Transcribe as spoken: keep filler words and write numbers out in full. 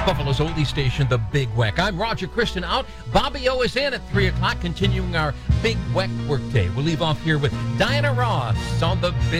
Buffalo's oldie station, The Big Weck. I'm Roger Kristen out. Bobby O is in at three o'clock, continuing our Big Weck workday. We'll leave off here with Diana Ross on The Big